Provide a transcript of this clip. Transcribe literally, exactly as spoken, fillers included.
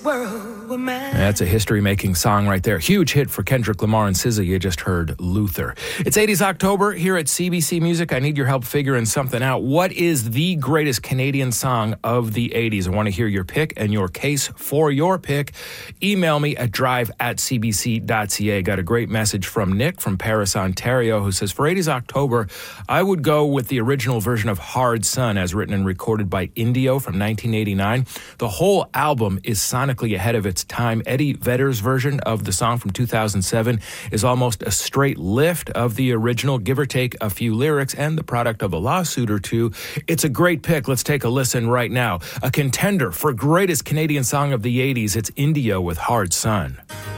world were mine. That's a history-making song right there. Huge hit for Kendrick Lamar and S Z A. You just heard Luther. It's eighties October here at C B C Music. I need your help figuring something out. What is the greatest Canadian song of the eighties? I want to hear your pick and your case for your pick. Email me at drive at c b c dot c a. Got a great message from Nick from Paris, Ontario, who says, for eighties October, I would go with the original version of Hard Sun as written and recorded by Indio from nineteen eighty-nine. The whole album is sonically ahead of its time. Eddie Vedder's version of the song from two thousand seven is almost a straight lift of the original, give or take a few lyrics, and the product of a lawsuit or two. It's a great pick. Let's take a listen right now. A contender for greatest Canadian song of the eighties. It's Indio with Hard Sun.